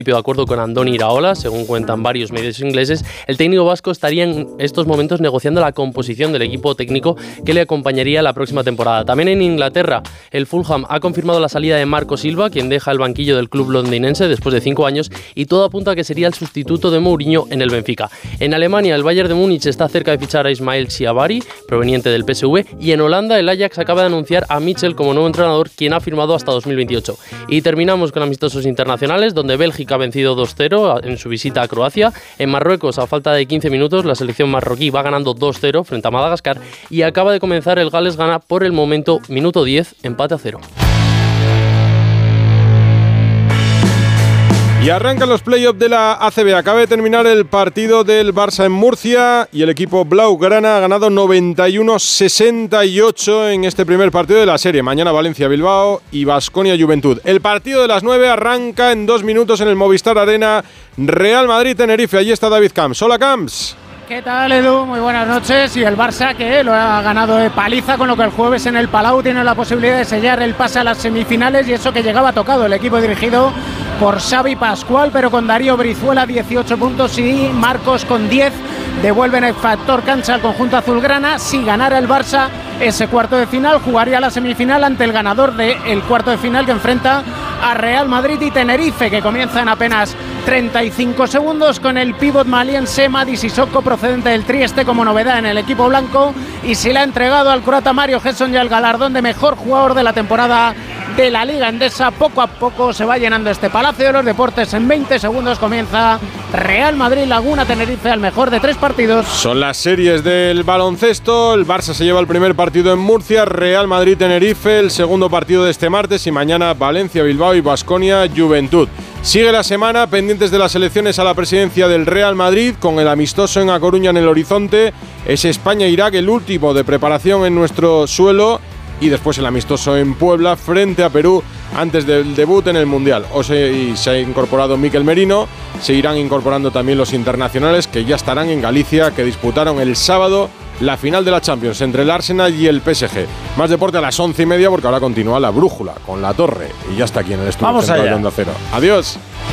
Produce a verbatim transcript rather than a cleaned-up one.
De acuerdo con Andoni Iraola, según cuentan varios medios ingleses, el técnico vasco estaría en estos momentos negociando la composición del equipo técnico que le acompañaría la próxima temporada. También en Inglaterra, el Fulham ha confirmado la salida de Marco Silva, quien deja el banquillo del club londinense después de cinco años, y todo apunta a que sería el sustituto de Mourinho en el Benfica. En Alemania, el Bayern de Múnich está cerca de fichar a Ismail Siabari, proveniente del P S V, y en Holanda, el Ajax acaba de anunciar a Michel como nuevo entrenador, quien ha firmado hasta dos mil veintiocho. Y terminamos con amistosos internacionales, donde Bélgica ha vencido dos cero en su visita a Croacia. En Marruecos, a falta de quince minutos, la selección marroquí va ganando dos cero frente a Madagascar y acaba de comenzar el Gales-Ghana por el momento, minuto diez, empate a cero. Y arrancan los playoffs de la A C B. Acaba de terminar el partido del Barça en Murcia y el equipo blaugrana ha ganado noventa y uno a sesenta y ocho en este primer partido de la serie. Mañana Valencia-Bilbao y Baskonia-Juventud. El partido de las nueve arranca en dos minutos en el Movistar Arena. Real Madrid-Tenerife. Allí está David Camps. Hola, Camps. ¿Qué tal, Edu? Muy buenas noches. Y el Barça, que lo ha ganado de paliza, con lo que el jueves en el Palau tiene la posibilidad de sellar el pase a las semifinales, y eso que llegaba tocado el equipo dirigido por Xavi Pascual, pero con Darío Brizuela dieciocho puntos y Marcos con diez devuelven el factor cancha al conjunto azulgrana. Si ganara el Barça ese cuarto de final, jugaría la semifinal ante el ganador del cuarto de final, que enfrenta a Real Madrid y Tenerife, que comienza en apenas treinta y cinco segundos con el pívot maliense Madi Sissoko, procedente del Trieste, como novedad en el equipo blanco, y se le ha entregado al croata Mario Gesson ya el galardón de mejor jugador de la temporada de la Liga Endesa. Poco a poco se va llenando este Palacio de los Deportes. En veinte segundos comienza Real Madrid Laguna Tenerife, al mejor de tres partidos. Son las series del baloncesto. El Barça se lleva el primer partido en Murcia, Real Madrid Tenerife el segundo partido de este martes, y mañana Valencia Bilbao y Baskonia Juventud. Sigue la semana pendientes de las elecciones a la presidencia del Real Madrid, con el amistoso en A Coruña en el horizonte. Es España-Irak, el último de preparación en nuestro suelo, y después el amistoso en Puebla frente a Perú antes del debut en el Mundial. Hoy se, se ha incorporado Mikel Merino, se irán incorporando también los internacionales que ya estarán en Galicia, que disputaron el sábado la final de la Champions entre el Arsenal y el P S G. Más deporte a las once y media, porque ahora continúa La Brújula con La Torre, y ya está aquí en el estudio central de Onda Cero. Adiós.